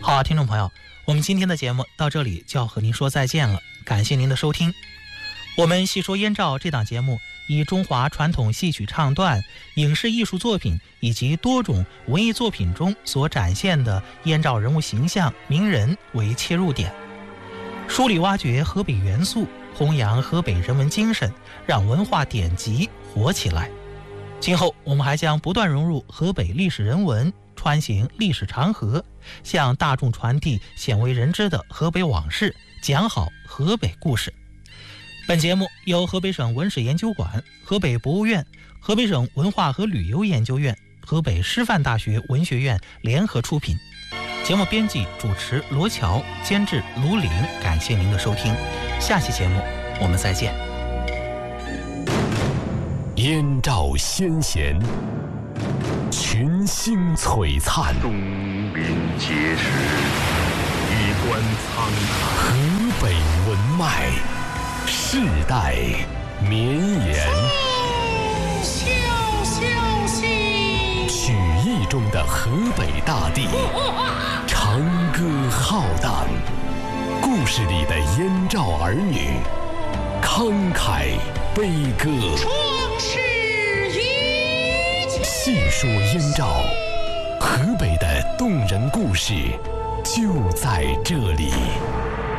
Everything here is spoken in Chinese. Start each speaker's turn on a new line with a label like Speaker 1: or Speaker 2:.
Speaker 1: 好，听众朋友，我们今天的节目到这里就要和您说再见了，感谢您的收听。我们细说燕赵这档节目以中华传统戏曲唱段、影视艺术作品以及多种文艺作品中所展现的燕赵人物形象、名人为切入点，梳理挖掘河北元素，弘扬河北人文精神，让文化典籍活起来。今后我们还将不断融入河北历史人文，穿行历史长河，向大众传递鲜为人知的河北往事，讲好河北故事。本节目由河北省文史研究馆、河北博物院、河北省文化和旅游研究院、河北师范大学文学院联合出品。节目编辑主持罗乔，监制卢林。感谢您的收听，下期节目我们再见。
Speaker 2: 燕赵先贤，群星璀璨，
Speaker 3: 东临碣石，衣冠苍苍，
Speaker 2: 河北文脉，世代绵延。曲艺中的河北大地，长歌浩荡；故事里的燕赵儿女，慷慨悲歌。细说燕赵，河北的动人故事就在这里。